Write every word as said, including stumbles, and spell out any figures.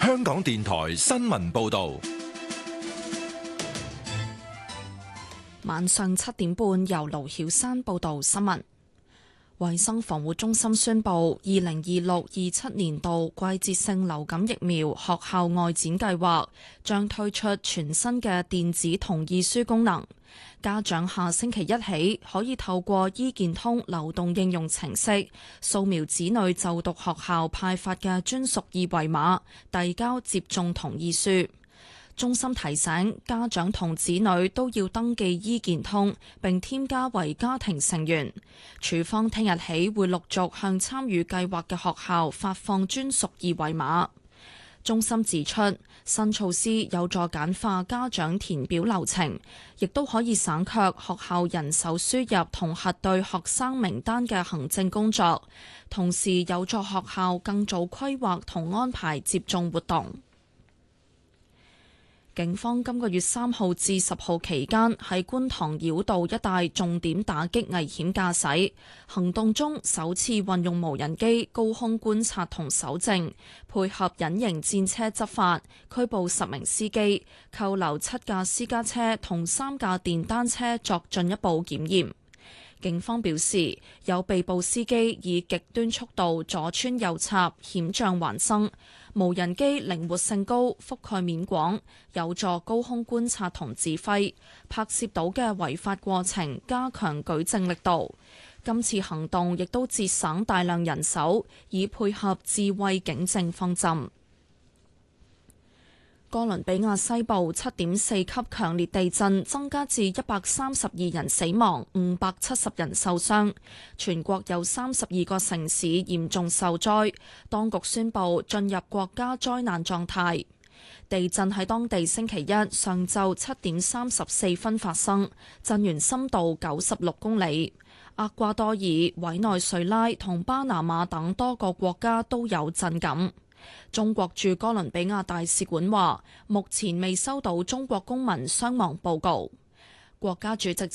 香港電台新聞報道。 晚上七點半，由盧曉山報道新聞。衛生防護中心宣布，二零二六二七年度季節性流感疫苗學校外展計劃將推出全新嘅電子同意書功能。家長下星期一起可以透過醫健通流動應用程式掃描子女就讀學校派發嘅專屬二維碼，遞交接種同意書。中心提醒家長同子女都要登記醫健通並添加為家庭成員。處方聽日起會陸續向參與計劃嘅學校發放專屬二維碼。中心指出，新措施有助簡化家長填表流程，亦都可以省卻學校人手輸入同核對學生名單嘅行政工作，同時有助學校更早規劃同安排接種活動。警方今個月三號至十號期間喺觀塘繞道一帶重點打擊危險駕駛行動中，首次運用無人機高空觀察同搜證，配合隱形戰車執法，拘捕十名司機，扣留七架私家車同三架電單車作進一步檢驗。警方表示，有被捕司機以極端速度左穿右插，險象環生。無人機靈活性高，覆蓋面廣，有助高空觀察同指揮，拍攝到嘅違法過程，加強舉證力度。今次行動亦都節省大量人手，以配合智慧警政方針。哥倫比亞西部七點四級強烈地震，增加至一百三十二人死亡，五百七十人受傷。全國有三十二個城市嚴重受災，當局宣布進入國家災難狀態。地震喺當地星期一上晝七點三十四分發生，震源深度九十六公里。厄瓜多爾、委內瑞拉同巴拿馬等多個國家都有震感。中國駐哥倫比亞大使館話，目前未收到中國公民傷亡報告。國家主席習